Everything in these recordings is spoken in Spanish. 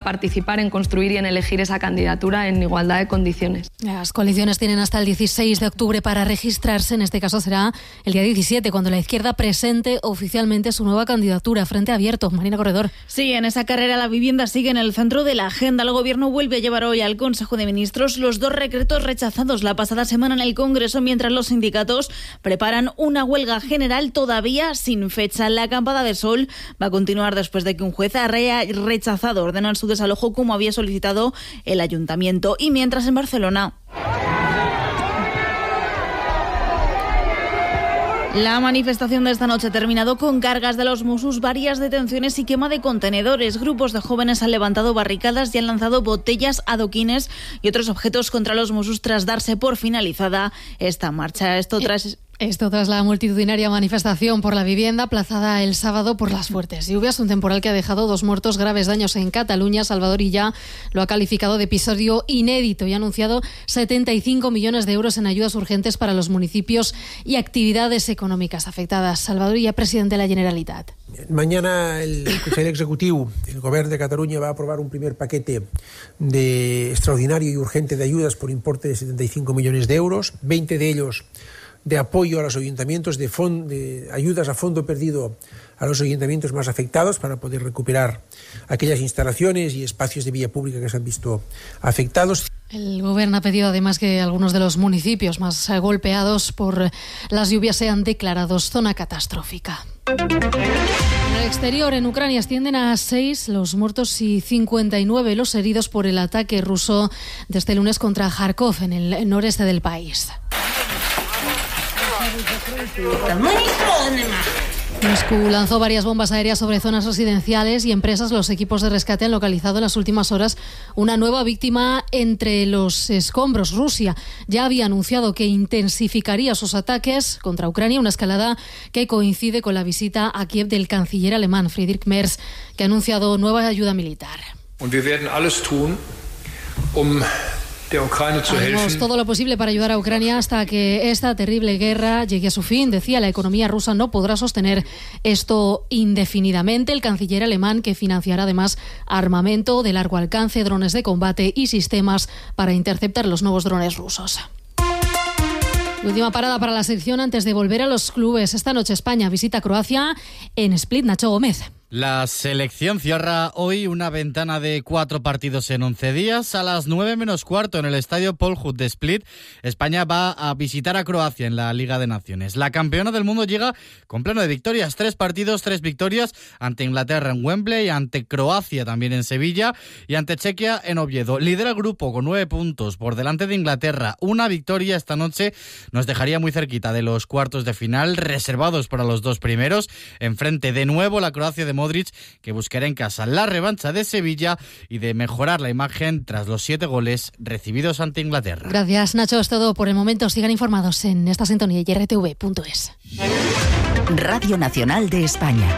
participar en construir y en elegir esa candidatura en igualdad de condiciones. Las coaliciones tienen hasta el 16 de octubre para registrarse. En este caso será el día 17, cuando la izquierda presente oficialmente su nueva candidatura. Frente Abierto, Marina Corredor. Sí, en esa carrera la vivienda sigue en el centro de la agenda. El Gobierno vuelve a llevar hoy al Consejo de Ministros los 2 decretos rechazados la pasada semana en el Congreso, mientras los sindicatos preparan una huelga general todavía sin fecha. La acampada de sol va a continuar después de que un juez haya rechazado ordenar su desalojo como había solicitado el ayuntamiento. Y mientras en Barcelona, la manifestación de esta noche ha terminado con cargas de los Mossos, varias detenciones y quema de contenedores. Grupos de jóvenes han levantado barricadas y han lanzado botellas, adoquines y otros objetos contra los Mossos tras darse por finalizada esta marcha. Esto tras la multitudinaria manifestación por la vivienda aplazada el sábado por las fuertes lluvias, un temporal que ha dejado 2 muertos, graves daños en Cataluña. Salvador Illa lo ha calificado de episodio inédito y ha anunciado 75 millones de euros en ayudas urgentes para los municipios y actividades económicas afectadas. Salvador Illa, presidente de la Generalitat. Mañana el Consell Executiu, el Gobierno de Cataluña, va a aprobar un primer paquete extraordinario y urgente de ayudas por importe de 75 millones de euros, 20 de ellos de apoyo a los ayuntamientos, de ayudas a fondo perdido a los ayuntamientos más afectados para poder recuperar aquellas instalaciones y espacios de vía pública que se han visto afectados. El Gobierno ha pedido además que algunos de los municipios más golpeados por las lluvias sean declarados zona catastrófica. En el exterior, en Ucrania, ascienden a 6 los muertos y 59 los heridos por el ataque ruso de este lunes contra Kharkov, en el noreste del país. Moscú lanzó varias bombas aéreas sobre zonas residenciales y empresas. Los equipos de rescate han localizado en las últimas horas una nueva víctima entre los escombros. Rusia ya había anunciado que intensificaría sus ataques contra Ucrania, una escalada que coincide con la visita a Kiev del canciller alemán Friedrich Merz, que ha anunciado nueva ayuda militar. Haremos todo lo posible para ayudar a Ucrania hasta que esta terrible guerra llegue a su fin, decía. La economía rusa no podrá sostener esto indefinidamente. El canciller alemán, que financiará además armamento de largo alcance, drones de combate y sistemas para interceptar los nuevos drones rusos. Última parada para la sección antes de volver a los clubes. Esta noche España visita Croacia en Split. Nacho Gómez. La selección cierra hoy una ventana de 4 partidos en 11 días. A las 9 menos cuarto en el estadio Paul Hood de Split, España va a visitar a Croacia en la Liga de Naciones. La campeona del mundo llega con pleno de victorias. 3 partidos, 3 victorias ante Inglaterra en Wembley, ante Croacia también en Sevilla y ante Chequia en Oviedo. Lidera el grupo con 9 puntos por delante de Inglaterra. Una victoria esta noche nos dejaría muy cerquita de los cuartos de final, reservados para los 2 primeros. Enfrente de nuevo la Croacia de Modric, que buscará en casa la revancha de Sevilla y de mejorar la imagen tras los 7 goles recibidos ante Inglaterra. Gracias, Nacho. Es todo por el momento. Sigan informados en esta sintonía y rtv.es. Radio Nacional de España.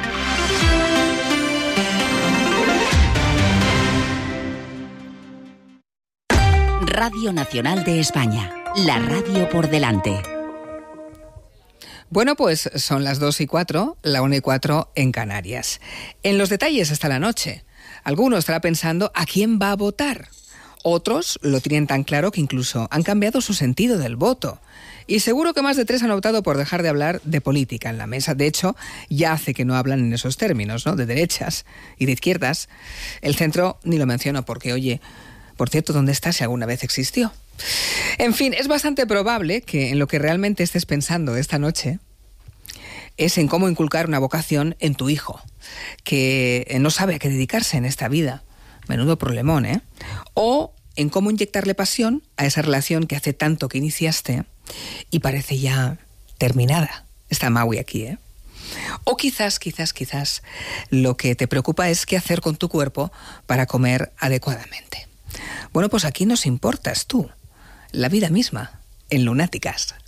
Radio Nacional de España. La radio por delante. Bueno, pues son las 2:04, la 1:04 en Canarias. En los detalles hasta la noche. Alguno estará pensando a quién va a votar. Otros lo tienen tan claro que incluso han cambiado su sentido del voto. Y seguro que más de 3 han optado por dejar de hablar de política en la mesa. De hecho, ya hace que no hablan en esos términos, ¿no? De derechas y de izquierdas. El centro ni lo menciono porque, oye, por cierto, ¿dónde está si alguna vez existió? En fin, es bastante probable que en lo que realmente estés pensando esta noche es en cómo inculcar una vocación en tu hijo, que no sabe a qué dedicarse en esta vida. Menudo problemón, ¿eh? O en cómo inyectarle pasión a esa relación que hace tanto que iniciaste y parece ya terminada. Está Maui aquí, ¿eh? O quizás lo que te preocupa es qué hacer con tu cuerpo para comer adecuadamente. Bueno, pues aquí nos importas tú, la vida misma, en Lunáticas.